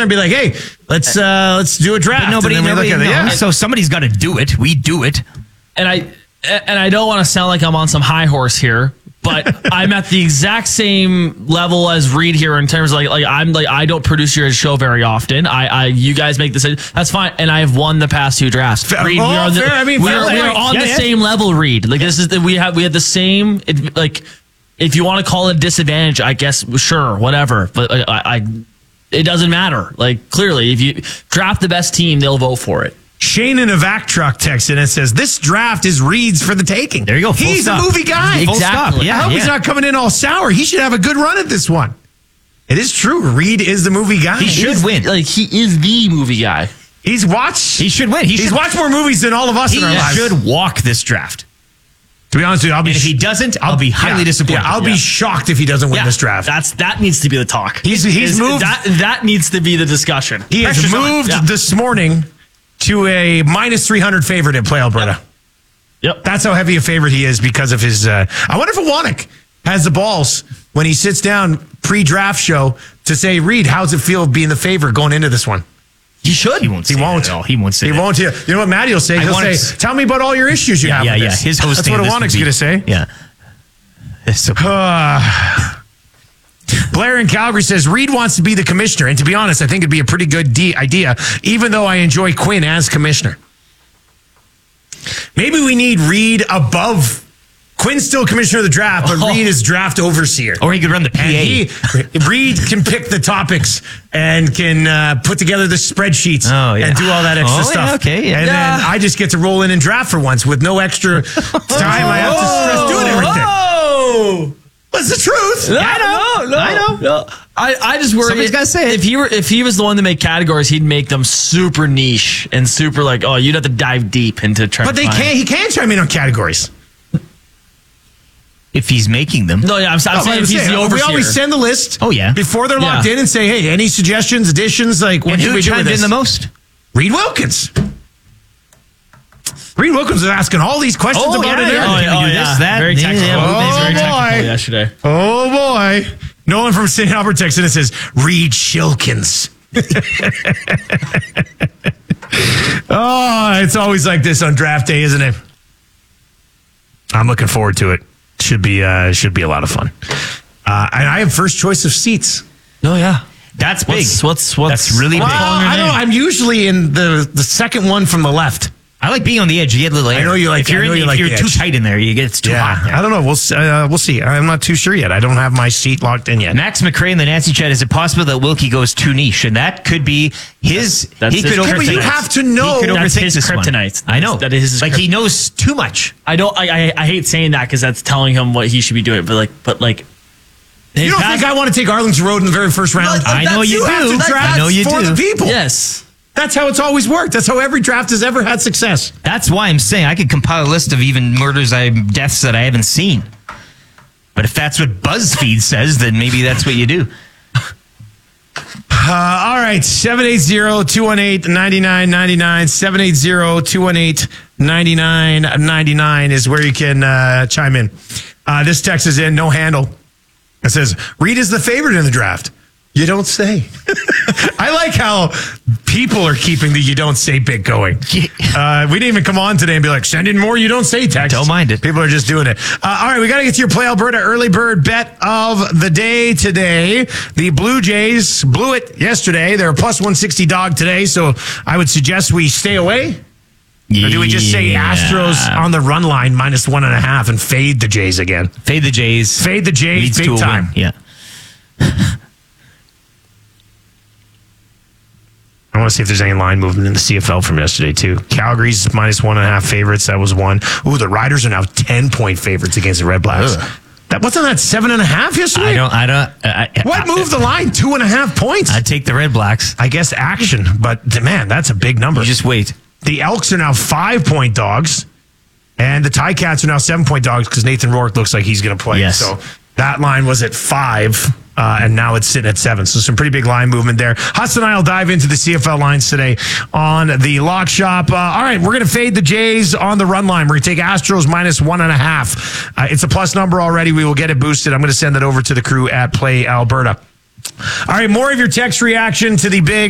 and be like, hey, let's do a draft. But nobody look at it. yeah. So somebody's got to do it. We do it. And I don't want to sound like I'm on some high horse here, but I'm at the exact same level as Reed here in terms of I don't produce your show very often. You guys make this. That's fine. And I have won the past 2 drafts. Reed, we are on the same level, Reed. This is we had the same, if you want to call it a disadvantage, I guess, sure, whatever. But it doesn't matter. Clearly, if you draft the best team, they'll vote for it. Shane in a vac truck texts in and says, this draft is Reed's for the taking. There you go. He's a movie guy. Exactly. I hope he's not coming in all sour. He should have a good run at this one. It is true. Reed is the movie guy. He should win. He is the movie guy. He should win. He's watched more movies than all of us in our lives. He should walk this draft. To be honest with you, if he doesn't, I'll be highly disappointed. I'll be shocked if he doesn't win this draft. That needs to be the talk. He's moved. That needs to be the discussion. He has moved this morning to a minus 300 favorite at Play Alberta. Yep. That's how heavy a favorite he is because of his... I wonder if Iwanek has the balls when he sits down pre-draft show to say, Reed, how's it feel being the favorite going into this one? He should. He won't say that at all. He won't say that. He won't. You know what Matty will say? He'll say, tell me about all your issues you have with this. His host. That's what Iwanek's going to say. Yeah. Blair in Calgary says, Reed wants to be the commissioner. And to be honest, I think it'd be a pretty good idea, even though I enjoy Quinn as commissioner. Maybe we need Reed above. Quinn's still commissioner of the draft, but Reed is draft overseer. Or he could run the PA. Reed can pick the topics and can put together the spreadsheets and do all that extra stuff. And then I just get to roll in and draft for once with no extra time I have to stress doing everything. That's the truth. I know. I just worry. Somebody's got to say it. If he was the one to make categories, he'd make them super niche and super you'd have to dive deep into trying. But he can't chime in on categories. If he's making them. No, yeah, I'm saying if he's the overseer. We always send the list before they're locked in and say, hey, any suggestions, additions? What should we do with this? In the most? Reed Wilkins. Reed Wilkins is asking all these questions about it. Can we do this, that? Very technical. Very technical yesterday. Oh, boy. Nolan from St. Albert texts in and says, Reed Shilkins. It's always like this on draft day, isn't it? I'm looking forward to it. Should be a lot of fun. And I have first choice of seats. Oh, yeah. That's big. What's That's really big. I don't know. I'm usually in the second one from the left. I like being on the edge. You get a little air. I know you like. If you're too tight in there, it's too hot. I don't know. We'll see. I'm not too sure yet. I don't have my seat locked in yet. Max McRae in the Nancy chat. Is it possible that Wilkie goes too niche, and that could be his? He could overthink. But you have to know. He could overthink his kryptonite. I know that is his he knows too much. I hate saying that because that's telling him what he should be doing. But you don't think I want to take Arlington Road in the very first round? I know you do. I know you do. For the people. Yes. That's how it's always worked. That's how every draft has ever had success. That's why I'm saying I could compile a list of even deaths that I haven't seen. But if that's what BuzzFeed says, then maybe that's what you do. All right, 780-218-9999, 780-218-9999 is where you can chime in. This text is in, no handle. It says, Reed is the favorite in the draft. You don't say. I like how people are keeping the you don't say bit going. We didn't even come on today and be like, send in more you don't say text. Don't mind it. People are just doing it. All right, we got to get to your Play Alberta early bird bet of the day today. The Blue Jays blew it yesterday. They're a plus 160 dog today, so I would suggest we stay away. Or do we just say Astros on the run line minus 1.5 and fade the Jays again? Fade the Jays. Fade the Jays big time. Yeah. I want to see if there's any line movement in the CFL from yesterday, too. Calgary's minus 1.5 favorites. That was one. Ooh, the Riders are now 10-point favorites against the Red Blacks. Wasn't that 7.5 yesterday? What moved the line? 2.5 points? I'd take the Red Blacks. I guess action, but man, that's a big number. You just wait. The Elks are now 5-point dogs, and the Ticats are now 7-point dogs because Nathan Rourke looks like he's going to play. Yes. So that line was at 5. And now it's sitting at 7. So some pretty big line movement there. Hudson and I will dive into the CFL lines today on the Lock Shop. All right, we're going to fade the Jays on the run line. We're going to take Astros minus 1.5. It's a plus number already. We will get it boosted. I'm going to send that over to the crew at Play Alberta. All right, more of your text reaction to the big